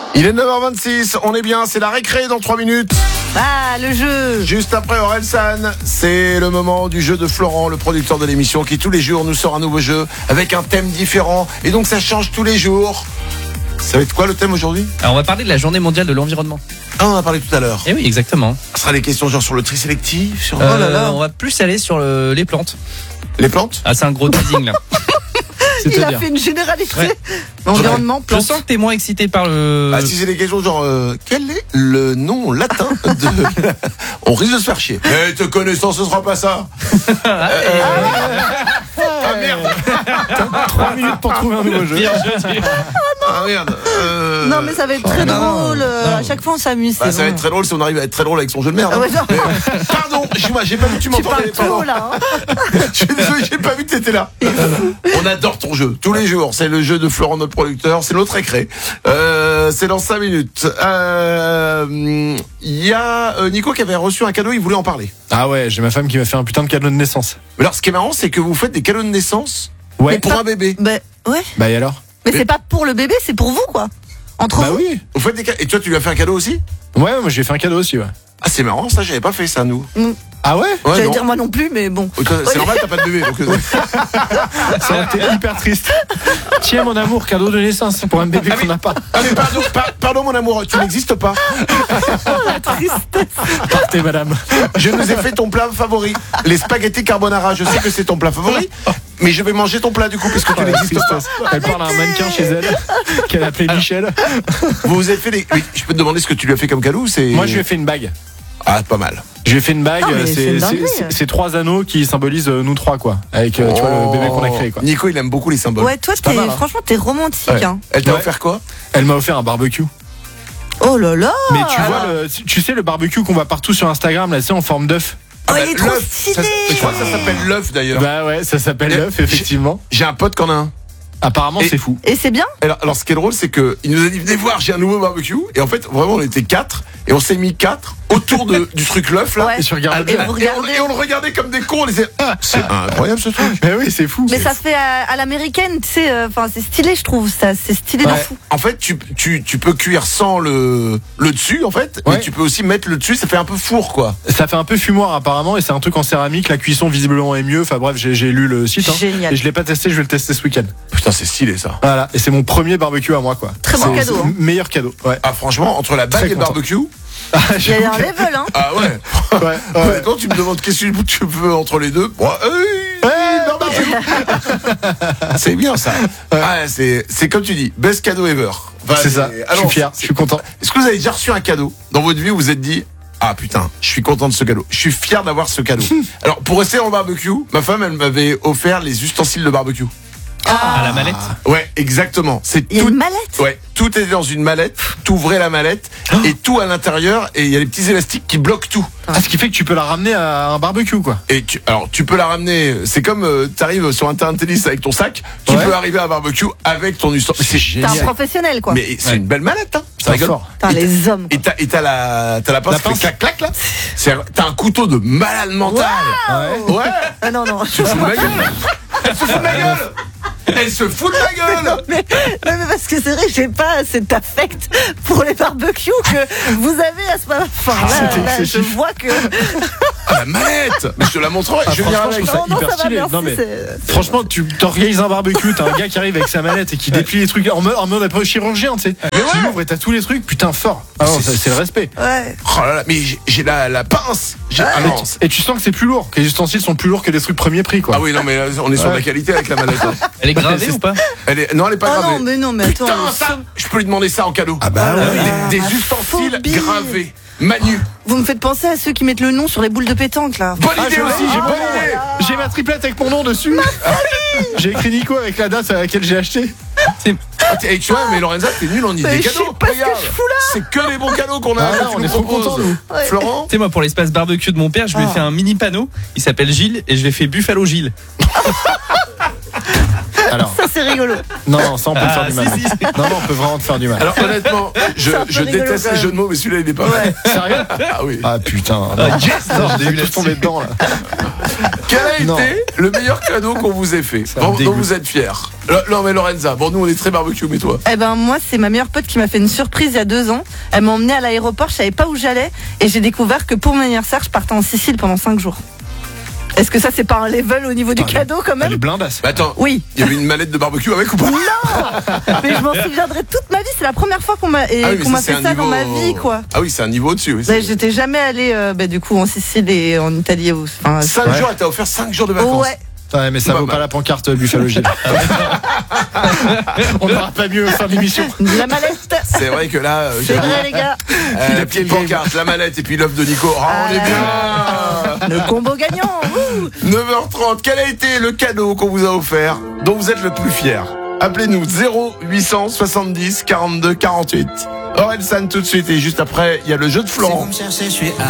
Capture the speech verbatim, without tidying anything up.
Il est neuf heures vingt-six, on est bien, c'est la récré dans trois minutes. Ah, le jeu. Juste après Orelsan, c'est le moment du jeu de Florent, le producteur de l'émission, qui tous les jours nous sort un nouveau jeu avec un thème différent. Et donc ça change tous les jours. Ça va être quoi le thème aujourd'hui ? Alors on va parler de la journée mondiale de l'environnement. Ah, on en a parlé tout à l'heure. Eh oui, exactement. Ce sera des questions genre sur le tri sélectif, sur... Euh, Oh là là. On va plus aller sur le- les plantes. les plantes. Ah, c'est un gros teasing là. Il a C'est-à-dire. fait une généralité. Ouais. Environnement, Je plantes. sens que t'es moins excité par le. Ah, si c'est des questions genre euh, quel est le nom latin de... On risque de se faire chier. Eh, te connaissant, ce sera pas ça. Ah, Ah merde. trois minutes pour trouver un nouveau jeu. Pire jeu, tu- Ah merde. Euh, Non, mais ça va être très non, drôle. non. euh, À chaque fois, on s'amuse. Bah, c'est ça va bon. être très drôle si on arrive à être très drôle avec son jeu de merde. Ah ouais, non. Mais, euh, pardon, excuse-moi, j'ai pas vu que tu Tu m'entendais. parles trop pardon. là. hein. Je suis désolé, j'ai pas vu que t'étais là. On adore ton jeu, tous les jours. C'est le jeu de Florent, notre producteur. C'est notre récré. Euh, c'est dans cinq minutes. Euh, Il y a euh, Nico qui avait reçu un cadeau, il voulait en parler. Ah ouais, j'ai ma femme qui m'a fait un putain de cadeau de naissance. Mais alors, ce qui est marrant, c'est que vous faites des cadeaux de naissance Ouais. pour pas- un bébé. Bah, ouais. Bah et alors ? Mais c'est pas pour le bébé, c'est pour vous, quoi. Entre Bah vous. oui. Vous faites des ca- Et toi, tu lui as fait un cadeau aussi ? Ouais, moi j'ai fait un cadeau aussi, ouais. Ah, c'est marrant, ça, j'avais pas fait ça, nous. Ah ouais ? Ouais, J'allais non. dire moi non plus, mais bon. Oh, toi, C'est normal, t'as pas de bébé. Donc, euh, Ça a été hyper triste. Tiens mon amour, cadeau de naissance pour un bébé qu'on n'a pas. Ah, mais pardon, par- pardon, mon amour, tu n'existes pas. Partez madame. Je nous ai fait ton plat favori, les spaghettis carbonara. Je sais que c'est ton plat favori, mais je vais manger ton plat du coup puisque tu n'existes pas. Elle parle à un mannequin chez elle qu'elle a appelé Michel. Vous vous avez fait des... Oui, je peux te demander ce que tu lui as fait comme cadeau ou c'est... Moi je lui ai fait une bague. Ah, pas mal. Je lui ai fait une bague, Ah, mais c'est c'est une c'est- dinguerie. c'est- c'est trois anneaux qui symbolisent euh, nous trois quoi. Avec euh, tu vois le bébé qu'on a créé quoi. Nico, il aime beaucoup les symboles. Ouais, toi, pas t'es, mal, hein. franchement, t'es romantique. Ouais. Hein. Elle t'a Ouais. offert quoi? Elle m'a offert un barbecue. Oh là là. Mais tu vois le, tu sais le barbecue qu'on voit partout sur Instagram là, c'est en forme d'œuf. Oh, Ah il est bah, trop l'œuf, stylé. ça- je crois que ça s'appelle l'œuf d'ailleurs. Bah ouais, ça s'appelle Et- l'œuf effectivement. J'ai un pote qui en a un. Apparemment Et- c'est fou. Et c'est bien. Alors, alors, ce qui est drôle, c'est que il nous a dit venez voir, j'ai un nouveau barbecue. Et en fait, vraiment, on était quatre et on s'est mis quatre autour de, du truc l'œuf là. Ouais. Et tu regardes Et, Et bien. vous et on, regardez. et on le regardait comme des cons. On disait ah, c'est incroyable ce truc. Mais oui, c'est fou. Mais C'est ça fou. fait à, à l'américaine, tu sais. Enfin, c'est stylé, je trouve. Ça, c'est stylé d'en Ouais. fou. En fait, tu, tu, tu peux cuire sans le, le dessus, en fait, Ouais. mais tu peux aussi mettre le dessus, ça fait un peu four, quoi. Ça fait un peu fumoir apparemment et c'est un truc en céramique. La cuisson visiblement est mieux. Enfin bref, j'ai j'ai lu le site. hein. Génial. Et je l'ai pas testé, je vais le tester ce week-end. Putain, c'est stylé, ça. Voilà. Et c'est mon premier barbecue à moi quoi. Très bon C'est- cadeau, c'est hein. le meilleur cadeau. Ouais. Ah, franchement, entre la bague Très et le content. barbecue, Il y a un level, hein. ah ouais. Ouais. ouais. Honnêtement, tu me demandes qu'est-ce que tu veux entre les deux. Bon, hey, barbecue. C'est bien, ça. Ah, c'est, c'est comme tu dis, best cadeau ever. Enfin, C'est ça. Je suis fier. c'est- Je suis content. Est-ce que vous avez déjà reçu un cadeau dans votre vie où vous vous êtes dit ah putain, je suis content de ce cadeau. Je suis fier d'avoir ce cadeau. Alors pour rester en barbecue, ma femme elle m'avait offert les ustensiles de barbecue. À la mallette. Ouais, exactement. C'est Il y a tout. une mallette. Ouais, tout est dans une mallette. T'ouvrais la mallette et tout à l'intérieur et il y a des petits élastiques qui bloquent tout. Ah, ce qui fait que tu peux la ramener à un barbecue quoi. Et tu, alors tu peux la ramener. C'est comme euh, t'arrives sur un terrain de tennis avec ton sac. Tu Ouais. peux arriver à un barbecue avec ton ustensile. C'est T'es un génial. professionnel, quoi. Mais c'est Ouais. une belle mallette. Hein. Ça C'est rigole. fort. Putain, les hommes. Et t'as, et t'as la, t'as la pince La qui fait pince. clac clac là. C'est, t'as un couteau de malade mental. Ouais. Ouais. Ah non, non. Tu te fous de ma gueule. Elle se fout de ma gueule. Elle se fout de ma gueule. mais, non, mais parce que c'est vrai que j'ai pas cet affect pour les barbecues que vous avez à ce moment. Enfin, là, C'était là, je excessif. vois que. Ah, la mallette. Mais je te la montrerai. Ah, je vais venir franchement, avec. je trouve ça Non, non, hyper ça va, stylé. merci, Non, mais c'est- c'est- franchement, tu t'organises un barbecue, t'as un gars qui arrive avec sa manette et qui déplie les trucs en mode, en mode après chirurgien, tu sais. Tu l'ouvres et t'as tous les trucs, putain, fort. Ah non, C'est- ça, c'est le respect. Ouais. Oh là là, mais j'ai, j'ai la, la pince. J'ai, ah, Et non. tu, et tu sens que c'est plus lourd, que les ustensiles sont plus lourds que des trucs premier prix, quoi. Ah oui, non, mais là, on est sur de la qualité avec la mallette. hein. Elle est gravée C'est- ou pas? Elle est, non, elle est pas Oh gravée. non, mais non, mais attends. Putain, mais ça, ça- je peux lui demander ça en cadeau. Ah bah ouais. Des, des ma ustensiles phobie. gravés. Manu. Vous me faites penser à ceux qui mettent le nom sur les boules de pétanque, là. Bonne Ah, idée je aussi, l'ai, j'ai oh bonne là idée. là. J'ai ma triplette avec mon nom dessus. J'ai écrit Nico avec la date à laquelle j'ai acheté. Ah, t'es- et tu vois, mais Lorenza, t'es nul en idée Mais des je sais cadeaux. pas ce que Regarde, je fous là. c'est que les bons cadeaux qu'on a. Ah, que là, tu on nous est trop proposes. contents, nous. Ouais. Florent. Tu sais, moi, pour l'espace barbecue de mon père, je lui ai Ah. fait un mini panneau. Il s'appelle Gilles et je l'ai fait Buffalo Gilles. Alors, Ça, c'est rigolo. non, non, ça on peut te faire Ah, du mal. si, si. Non, non, on peut vraiment te faire du mal. Alors honnêtement, je, C'est un peu je rigolo, déteste quand les même. jeux de mots, mais celui-là il est pas mal. Sérieux? Ah oui. Ah putain. Non. Ah, yes, Non, j'ai j'ai vu tous là-dessus. tombé dedans là. Quel a Non. été le meilleur cadeau qu'on vous ait fait, Ça me dont, dont dégoûte. vous êtes fier? Non mais Lorenza, bon nous on est très barbecue, mais toi? Eh ben moi, c'est ma meilleure pote qui m'a fait une surprise il y a deux ans. Elle m'a emmenée à l'aéroport, je savais pas où j'allais, et j'ai découvert que pour mon anniversaire, je partais en Sicile pendant cinq jours. Est-ce que ça, c'est pas un level au niveau du Putain, cadeau quand Elle est même? blindasse. Bah, attends, Oui. il y avait une mallette de barbecue avec ou pas? Mais je m'en souviendrai toute ma vie. C'est la première fois qu'on m'a et Ah oui, mais qu'on ça, m'a c'est fait un ça niveau- dans ma vie, quoi. Ah oui, c'est un niveau au-dessus. Oui, Ouais, J'étais jamais allée euh, bah, du coup en Sicile et en Italie. ou- Enfin, cinq Ouais. jours, elle t'a offert cinq jours de vacances. ouais. Ouais, mais ça Pas vaut mal. pas la pancarte euh, Buffalo Gilles. On n'aura pas mieux fin d'émission. La mallette. C'est vrai que là, euh, C'est j'avoue, vrai, les gars. euh, la petite pancarte, la mallette et puis l'œuf de Nico. Ah, on Ah est là bien. Le combo gagnant. Wouh. neuf heures trente, quel a été le cadeau qu'on vous a offert, dont vous êtes le plus fier? Appelez-nous zéro huit cent soixante-dix quarante-deux quarante-huit. Orelsan tout de suite et juste après, il y a le jeu de Florent.